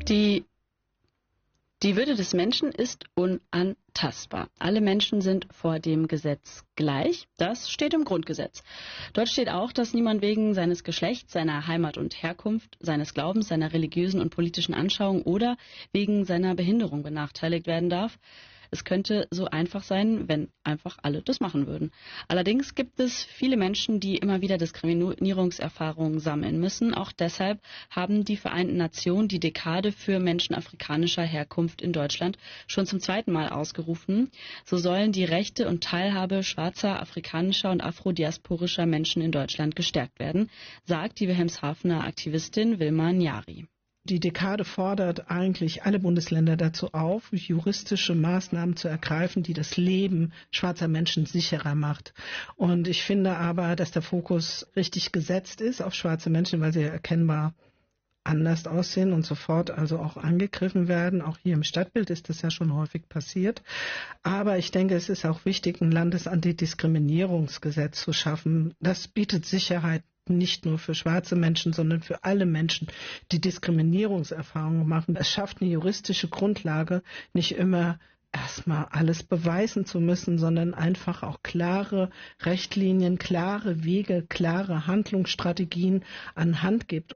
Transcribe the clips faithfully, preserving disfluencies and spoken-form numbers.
Die, die Würde des Menschen ist unantastbar. Alle Menschen sind vor dem Gesetz gleich. Das steht im Grundgesetz. Dort steht auch, dass niemand wegen seines Geschlechts, seiner Heimat und Herkunft, seines Glaubens, seiner religiösen und politischen Anschauung oder wegen seiner Behinderung benachteiligt werden darf. Es könnte so einfach sein, wenn einfach alle das machen würden. Allerdings gibt es viele Menschen, die immer wieder Diskriminierungserfahrungen sammeln müssen. Auch deshalb haben die Vereinten Nationen die Dekade für Menschen afrikanischer Herkunft in Deutschland schon zum zweiten Mal ausgerufen. So sollen die Rechte und Teilhabe schwarzer, afrikanischer und afrodiasporischer Menschen in Deutschland gestärkt werden, sagt die Wilhelmshavener Aktivistin Wilma Nyari. Die Dekade fordert eigentlich alle Bundesländer dazu auf, juristische Maßnahmen zu ergreifen, die das Leben schwarzer Menschen sicherer macht. Und ich finde aber, dass der Fokus richtig gesetzt ist auf schwarze Menschen, weil sie erkennbar anders aussehen und sofort also auch angegriffen werden. Auch hier im Stadtbild ist das ja schon häufig passiert. Aber ich denke, es ist auch wichtig, ein Landesantidiskriminierungsgesetz zu schaffen. Das bietet Sicherheit nicht nur für schwarze Menschen, sondern für alle Menschen, die Diskriminierungserfahrungen machen. Es schafft eine juristische Grundlage, nicht immer erstmal alles beweisen zu müssen, sondern einfach auch klare Richtlinien, klare Wege, klare Handlungsstrategien an Hand gibt.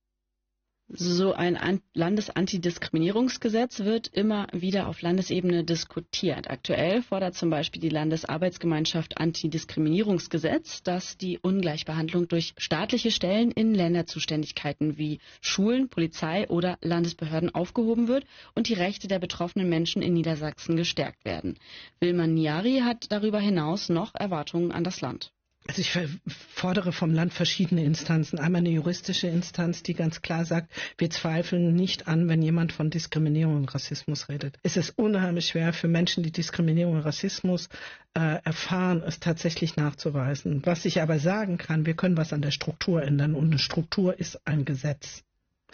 So ein Landesantidiskriminierungsgesetz wird immer wieder auf Landesebene diskutiert. Aktuell fordert zum Beispiel die Landesarbeitsgemeinschaft Antidiskriminierungsgesetz, dass die Ungleichbehandlung durch staatliche Stellen in Länderzuständigkeiten wie Schulen, Polizei oder Landesbehörden aufgehoben wird und die Rechte der betroffenen Menschen in Niedersachsen gestärkt werden. Wilma Nyari hat darüber hinaus noch Erwartungen an das Land. Also ich fordere vom Land verschiedene Instanzen. Einmal eine juristische Instanz, die ganz klar sagt, wir zweifeln nicht an, wenn jemand von Diskriminierung und Rassismus redet. Es ist unheimlich schwer für Menschen, die Diskriminierung und Rassismus äh, erfahren, es tatsächlich nachzuweisen. Was ich aber sagen kann, wir können was an der Struktur ändern und eine Struktur ist ein Gesetz.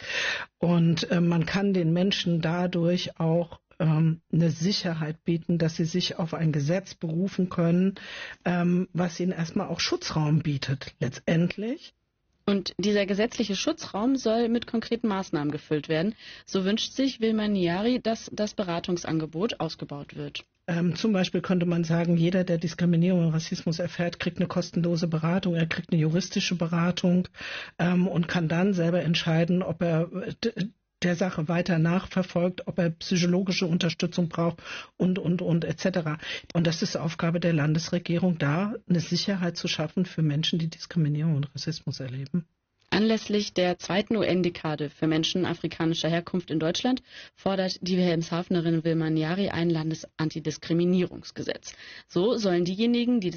Und äh, man kann den Menschen dadurch auch eine Sicherheit bieten, dass sie sich auf ein Gesetz berufen können, was ihnen erstmal auch Schutzraum bietet, letztendlich. Und dieser gesetzliche Schutzraum soll mit konkreten Maßnahmen gefüllt werden. So wünscht sich Wilma Nyari, dass das Beratungsangebot ausgebaut wird. Ähm, zum Beispiel könnte man sagen, jeder, der Diskriminierung und Rassismus erfährt, kriegt eine kostenlose Beratung, er kriegt eine juristische Beratung ähm, und kann dann selber entscheiden, ob er d- der Sache weiter nachverfolgt, ob er psychologische Unterstützung braucht und, und, und et cetera. Und das ist Aufgabe der Landesregierung, da eine Sicherheit zu schaffen für Menschen, die Diskriminierung und Rassismus erleben. Anlässlich der zweiten U N-Dekade für Menschen afrikanischer Herkunft in Deutschland fordert die Wilhelmshavenerin Wilma Nyari ein Landesantidiskriminierungsgesetz. So sollen diejenigen, die